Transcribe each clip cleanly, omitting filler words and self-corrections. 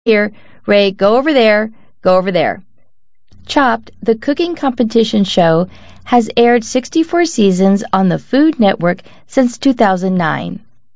here. Ray, go over there. Go over there. Chopped, the cooking competition show, has aired 64 seasons on the Food Network since 2009.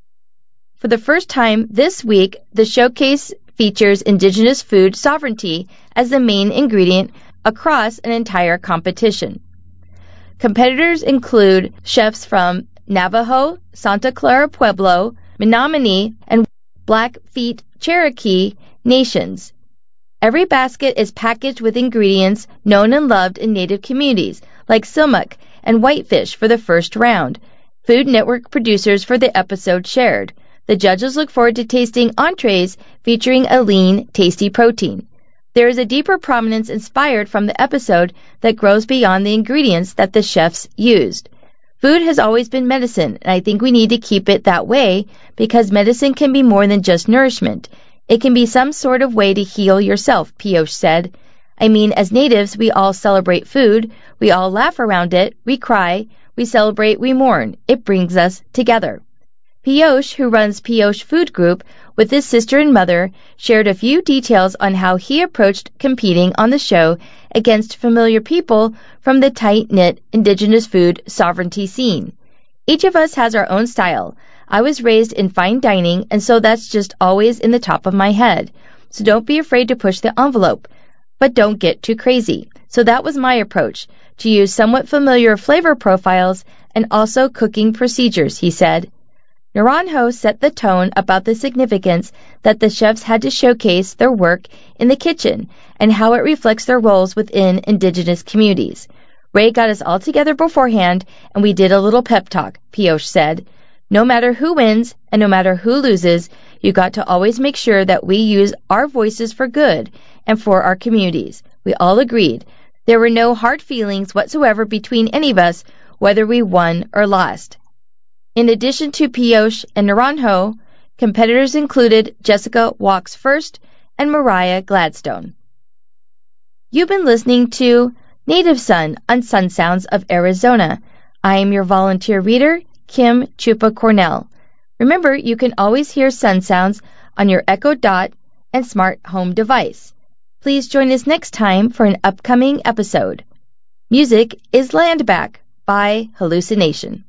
For the first time this week, the showcase features Indigenous food sovereignty as the main ingredient across an entire competition. Competitors include chefs from Navajo, Santa Clara Pueblo, Menominee, and Blackfeet Cherokee nations. Every basket is packaged with ingredients known and loved in Native communities, like silmuk and whitefish for the first round. Food Network producers for the episode shared. The judges look forward to tasting entrees featuring a lean, tasty protein. There is a deeper prominence inspired from the episode that grows beyond the ingredients that the chefs used. Food has always been medicine, and I think we need to keep it that way because medicine can be more than just nourishment. It can be some sort of way to heal yourself, Piyush said. I mean, as natives, we all celebrate food. We all laugh around it. We cry. We celebrate. We mourn. It brings us together. Piyush, who runs Piyush Food Group with his sister and mother, shared a few details on how he approached competing on the show against familiar people from the tight-knit Indigenous food sovereignty scene. Each of us has our own style. I was raised in fine dining, and so that's just always in the top of my head. So don't be afraid to push the envelope, but don't get too crazy. So that was my approach, to use somewhat familiar flavor profiles and also cooking procedures, he said. Naranjo set the tone about the significance that the chefs had to showcase their work in the kitchen and how it reflects their roles within Indigenous communities. Ray got us all together beforehand, and we did a little pep talk, Piyush said. No matter who wins and no matter who loses, you got to always make sure that we use our voices for good and for our communities. We all agreed. There were no hard feelings whatsoever between any of us, whether we won or lost. In addition to Piyush and Naranjo, competitors included Jessica Walks First and Mariah Gladstone. You've been listening to Native Son on Sun Sounds of Arizona. I am your volunteer reader, Kim Chupa Cornell. Remember, you can always hear Sun Sounds on your Echo Dot and smart home device. Please join us next time for an upcoming episode. Music is Land Back by Hallucination.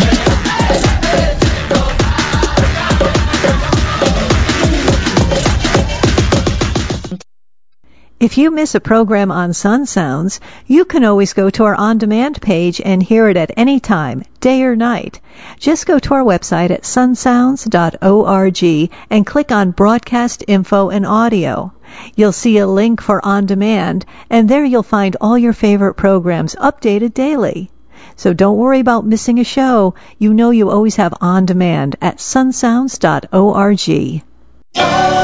If you miss a program on Sun Sounds, you can always go to our on-demand page and hear it at any time, day or night. Just go to our website at sunsounds.org and click on Broadcast Info and Audio. You'll see a link for On Demand, and there you'll find all your favorite programs updated daily. So don't worry about missing a show. You know you always have On Demand at sunsounds.org.